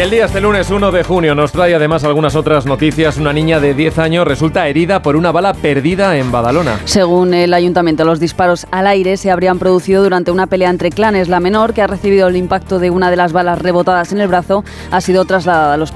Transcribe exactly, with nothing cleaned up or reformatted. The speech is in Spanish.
el día este lunes uno de junio nos trae además algunas otras noticias. Una niña de diez años resulta herida por una bala perdida en Badalona. Según el ayuntamiento, los disparos al aire se habrían producido durante una pelea entre clanes. La menor, que ha recibido el impacto de una de las balas rebotadas en el brazo, ha sido trasladada al hospital.